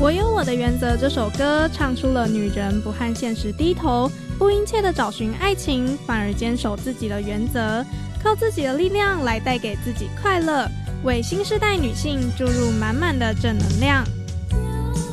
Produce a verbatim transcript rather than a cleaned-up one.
我有我的原则这首歌唱出了女人不和现实低头，不殷切的找寻爱情，反而坚守自己的原则，靠自己的力量来带给自己快乐，为新时代女性注入满满的正能量。